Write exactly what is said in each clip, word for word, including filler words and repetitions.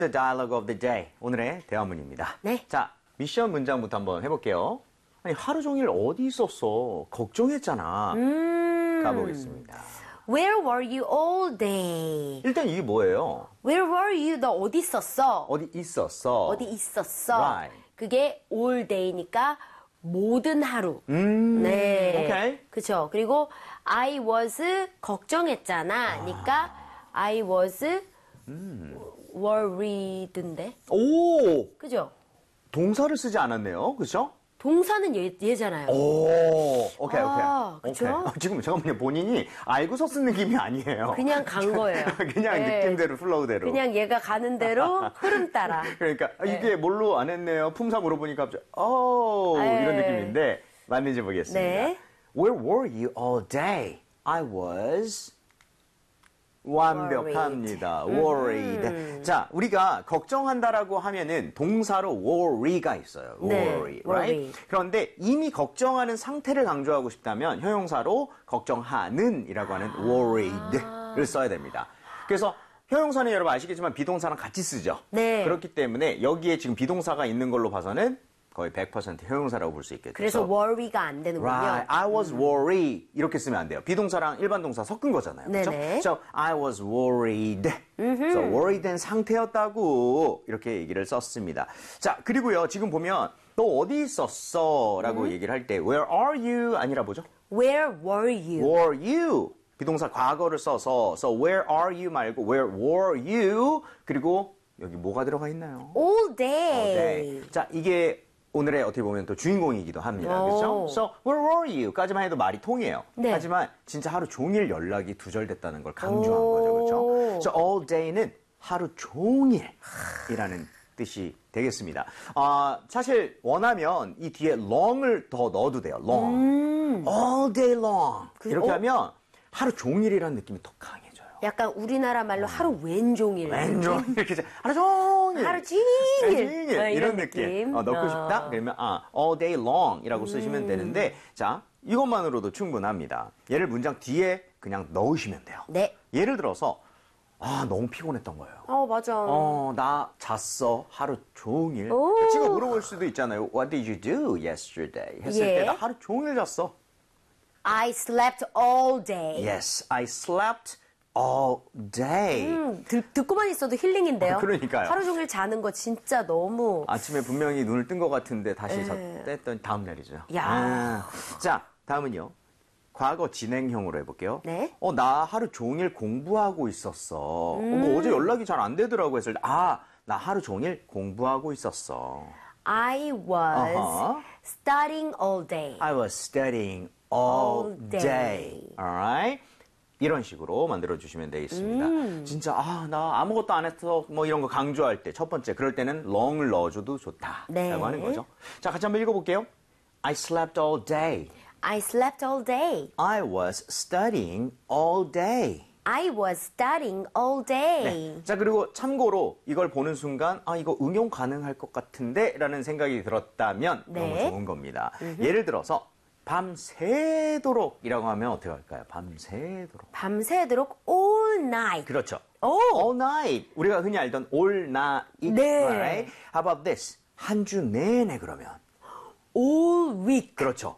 The dialogue of the day. 오늘의 대화문입니다. 네. 자, 미션 문장부터 한번 해볼게요. 아니, 하루 종일 어디 있었어? 걱정했잖아. 음. 가보겠습니다. Where were you all day? 일단 이게 뭐예요? Where were you? 너 어디 있었어? 어디 있었어? 어디 있었어? Right. 그게 all day니까 모든 하루. 음. 네. 오케이. 그쵸. 그리고 I was 걱정했잖아. 니까 I was 음. worried인데. 오! 그죠? 동사를 쓰지 않았네요. 그죠? 동사는 얘, 얘잖아요. 오, 오케이, 아, 오케이. 그쵸? 오케이. 지금 잠깐만요. 본인이 알고서 쓴 느낌이 아니에요. 그냥 간 거예요. 그냥 네. 느낌대로, 플로우대로. 그냥 얘가 가는 대로 흐름 따라. 그러니까 이게 뭘로 안 했네요. 품사 물어보니까 갑자기 오 네. 이런 느낌인데 맞는지 보겠습니다. 네. Where were you all day? I was 완벽합니다. worried. 음. 자, 우리가 걱정한다라고 하면은 동사로 worry가 있어요. 네, worry, right? worry. 그런데 이미 걱정하는 상태를 강조하고 싶다면 형용사로 걱정하는이라고 하는 worried를 써야 됩니다. 그래서 형용사는 여러분 아시겠지만 비동사랑 같이 쓰죠. 네. 그렇기 때문에 여기에 지금 비동사가 있는 걸로 봐서는 거의 백 퍼센트 형용사라고 볼 수 있겠죠. 그래서 worry가 안 되는군요. Right. I was worried. 이렇게 쓰면 안 돼요. 비동사랑 일반 동사 섞은 거잖아요. 그렇죠? 네네. So, I was worried. So, worried된 상태였다고 이렇게 얘기를 썼습니다. 자, 그리고요. 지금 보면 너 어디 있었어? 라고 얘기를 할 때 Where are you? 아니라 뭐죠? Where were you? Were you? 비동사 과거를 써서 So, where are you? 말고 Where were you? 그리고 여기 뭐가 들어가 있나요? All day. 네. 자, 이게 오늘의 어떻게 보면 또 주인공이기도 합니다. 오. 그렇죠? So, where were you? 까지만 해도 말이 통해요. 네. 하지만 진짜 하루 종일 연락이 두절됐다는 걸 강조한 오. 거죠. 그렇죠? So, all day는 하루 종일이라는 뜻이 되겠습니다. 아, 사실 원하면 이 뒤에 long을 더 넣어도 돼요. long. 음. all day long. 그, 이렇게 어? 하면 하루 종일이라는 느낌이 더 강해져요. 약간 우리나라 말로 하루 왼종일. 왼종 이렇게 해서 하루 종일 하루 종일. 하루 종일 어, 이런 이런 느낌, 느낌. 어, 넣고 어. 싶다 그러면 아 all day long이라고 음. 쓰시면 되는데 자 이것만으로도 충분합니다. 얘를 문장 뒤에 그냥 넣으시면 돼요. 네. 예를 들어서 아 너무 피곤했던 거예요. 어, 맞아. 어, 나 잤어 하루 종일. 오. 친구 물어볼 수도 있잖아요. What did you do yesterday? 했을 예. 때 나 하루 종일 잤어. I slept all day. Yes, I slept all day. 음, 듣, 듣고만 있어도 힐링인데요. 어, 그러니까요. 하루 종일 자는 거 진짜 너무. 아침에 분명히 눈을 뜬 것 같은데 다시 네. 자- 뗐더니 다음 날이죠. 야. 아. 자, 다음은요. 과거 진행형으로 해볼게요. 네. 어, 나 하루 종일 공부하고 있었어. 어, 뭐 어제 연락이 잘 안 되더라고 했을 때, 아, 나 하루 종일 공부하고 있었어. I was 어허. studying all day. I was studying all, All day. day. Alright? 이런 식으로 만들어주시면 되겠습니다. 음. 진짜, 아, 나 아무것도 안 했어. 뭐 이런 거 강조할 때, 첫 번째, 그럴 때는 long을 넣어줘도 좋다. 네. 라고 하는 거죠. 자, 같이 한번 읽어볼게요. I slept all day. I slept all day. I was studying all day. I was studying all day. 네. 자, 그리고 참고로 이걸 보는 순간, 아, 이거 응용 가능할 것 같은데? 라는 생각이 들었다면 네. 너무 좋은 겁니다. 예를 들어서, 밤새도록 이라고 하면 어떻게 할까요? 밤새도록. 밤새도록 all night. 그렇죠. 오. All night. 우리가 흔히 알던 all night. 네. Right? How about this? 한 주 내내 그러면. all week. 그렇죠.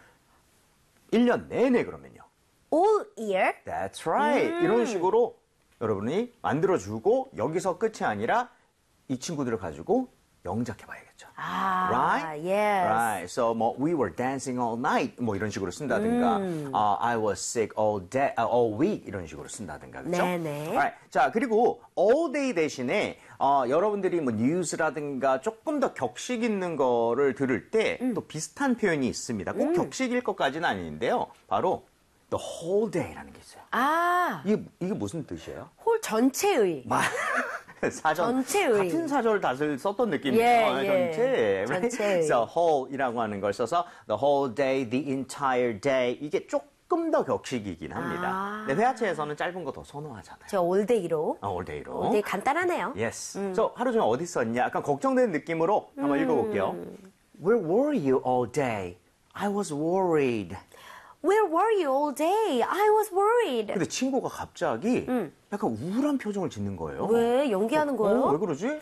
일 년 내내 그러면요. all year. That's right. 음. 이런 식으로 여러분이 만들어주고 여기서 끝이 아니라 이 친구들을 가지고 영작해봐야겠죠. 아, Right? yes. Right. So 뭐 we were dancing all night 뭐 이런 식으로 쓴다든가 음. uh, I was sick all day, uh, all week 이런 식으로 쓴다든가 그렇죠? 네네. Right. 자 그리고 all day 대신에 어, 여러분들이 뭐 뉴스라든가 조금 더 격식 있는 거를 들을 때 또 음. 비슷한 표현이 있습니다. 꼭 격식일 것까지는 아닌데요. 바로 the whole day라는 게 있어요. 아, 이게 이게 무슨 뜻이에요? 홀 전체의. 마- 사전 전체의. 같은 사절 다들 썼던 느낌이죠. 예, 어, 예. 전체. 전체의. So whole이라고 하는 걸 써서 the whole day, the entire day 이게 조금 더 격식이긴 합니다. 아. 근데 회화체에서는 짧은 거 더 선호하잖아요. 저 all day로. 어, all day로. all day 간단하네요. Yes. So 하루 종일 어디 있었냐? 약간 걱정되는 느낌으로 한번 읽어볼게요. Where were you all day? I was worried. Where were you all day? I was worried. 근데 친구가 갑자기 음. 약간 우울한 표정을 짓는 거예요. 왜? 연기하는 거예요? 어, 왜 그러지?